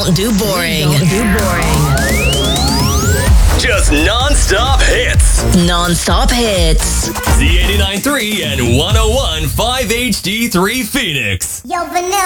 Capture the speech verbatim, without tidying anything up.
don't do boring. We don't do boring. Just non-stop hits. Non-stop hits. Z eighty-nine point three and one oh one point five H D three Phoenix. Yo, Vanilla.